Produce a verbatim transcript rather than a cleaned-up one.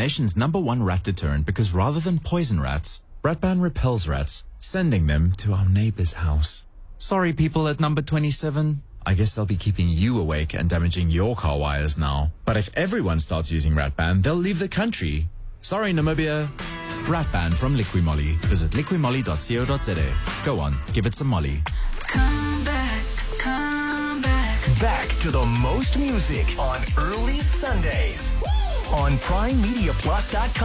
nation's number one rat deterrent because rather than poison rats, Ratban repels rats, sending them to our neighbor's house. Sorry, people at number twenty-seven. I guess they'll be keeping you awake and damaging your car wires now. But if everyone starts using Ratban, they'll leave the country. Sorry, Namibia. Ratban from Liquimolly. Visit liquimolly dot co dot za. Go on, give it some molly. Come back, come back. Back to the most music on early Sundays on prime media plus dot com.